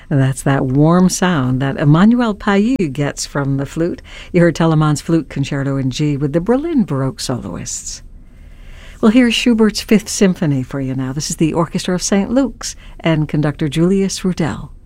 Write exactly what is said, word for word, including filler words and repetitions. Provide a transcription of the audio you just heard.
And that's that warm sound that Emmanuel Payou gets from the flute. You heard Telemann's Flute Concerto in G with the Berlin Baroque soloists. Well, here's Schubert's Fifth Symphony for you now. This is the Orchestra of Saint Luke's and conductor Julius Rudel.